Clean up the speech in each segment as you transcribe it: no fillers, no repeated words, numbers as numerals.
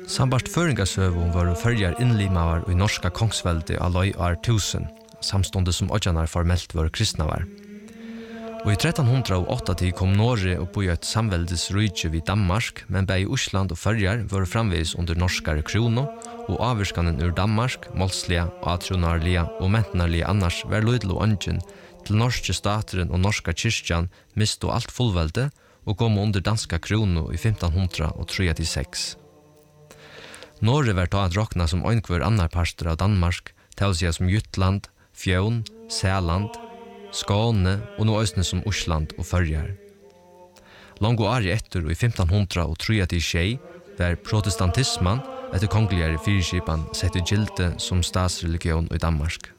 Sambart føringasøvun var førjar innlimavar i norska kongsveldi av løy år 1000, samstundet som odjanar formelt var kristnavar. Og i 1308 kom Norge og på et samveldes rydje vid Danmark, men bei Osland og Førjar var framvis under norskare krono, og avvirskanen ur Danmark, målsliga, atronarliga og mentnarliga annars var løydel og ungen til norske stateren og norska kyrkjan misto alt fullvelde og kom under danska krono i 1536. Norge var tatt råkna som øynkvar annar parster av Danmark, til å si som Jutland, Fjøen, Sæland, Skåne og nå østene som Osland og Førjar. Langt år etter og i 1536 var protestantismen etter kongeligere fyrskipan sett i gilde som statsreligion i Danmark.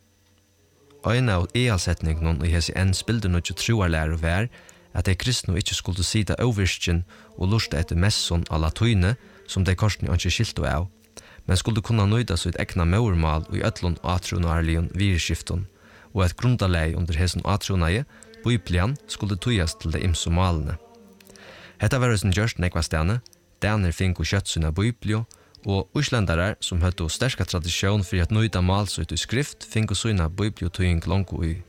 Øyne av ealsetningen i hese enn spilder noe troarlære var at de kristne ikke skulle sida overskjen og lusta etter messon av latuine som de korsene ikke skilte av, men skulle kunne nøyda sitt egna maurmal og i øtlund atronarlion virskifton, og et grundalei under hesen atronaie, Biblian, skulle tøyast til de imso malene. Hetta var hos gjørst nekva stene, daner fink og kjøtt sina Biblio, og uslendarar som høtto sterska tradisjon for at nøyda malsut i skrift fink og sina Bibliotøying longo i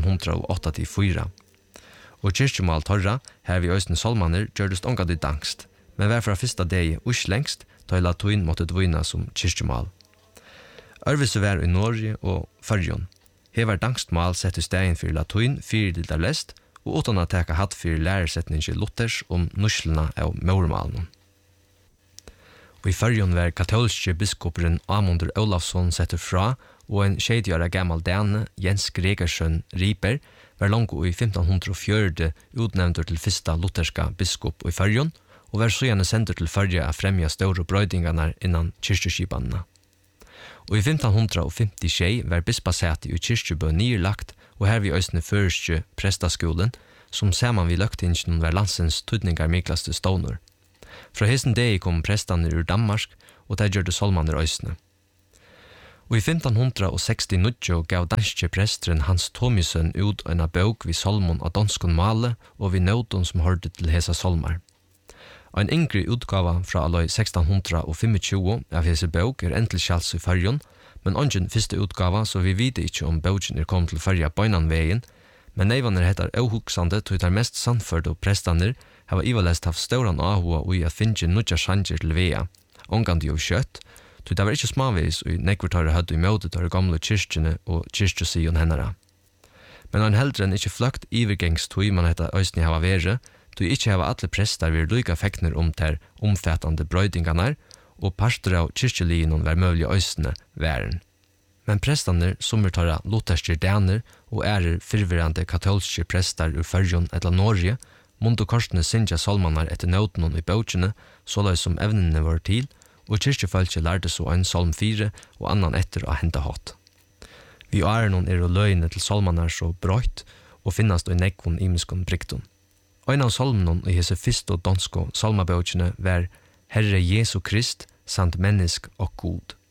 1584. Og kyrkjemal torra, her vi øysne solmaner, gjørdest ongad i dangst, men var fra fyrsta degi uslengst, da latuin måtte dvina som kyrkjemal. Ørvise var i Norge og Førjon. Her var dangstmal sett i stegen for latuin, fyrdildar lest, og utan at teka hatt for læresetning i Luthers om nuslena av maurmalen. Og i Førjon var katolske biskoperen Amundur Olafsson setter fra, og en 60-åra gammal dane, Jens Gregersson Riper, var langt i 1504 utnevnt til fyrsta lutherska biskop i Førjon, og var så gjerne sendt til Førje å fremja store brøydingarna innan kyrkjeskipanene. Og i 1550 var bispasæti i kyrkjebø nyrlagt, og her vi øysne førstje prestaskolen, som saman vi løgtingen var landsens tydningar miklaste ståner. Fra hesten degi kom prestane ur Danmark, og der gjør det solmaner øysne. Og i 1569 gav danske presteren Hans Thomisen ut en bøk vid solmon av danskon male og vid nødon som hørte til hesa solmar. En yngre utgava fra aloi 1625 av hese bøk endelig kjals i Førjon, men ongen første utgava så vi vide ikke om bøkken kom til Førja bøynanvegen, men neivaner heter auhuksande tog der mest sannførde og prestaner hava ivalest haft stauran ahua og i at finne nudja sjanger til vea, ongandi og kjøtt, tog det var ikke smavis og nekvartare hødde i møtet av gamle kyrkjene og kyrkjesion hennara. Men han heldre enn ikke fløkt ivergengstog man heta øysni hava vere, tog ikke hava alle prestar vir luika fekner ter omfattande brøydingarnar, og parster av kyrkjelinen var møvlig øysne væren. Men prestaner som tara lutherske daner og fyrvirrande katolske prestar ur Førjon etla Norge, mundu korsene sinja solmanar etter nødnen i bøkene, såleis som evnene var til, og kyrkjefölkje lærte så en solm 4 og annan etter å hente hatt. Vi noen og løyene til solmanar så brøyt, og finnast i nekvun imiskon brikton. Ein av solmnon i hese fyrste og dansko solmabøkene var Herre Jesu Krist samt mennesk og god.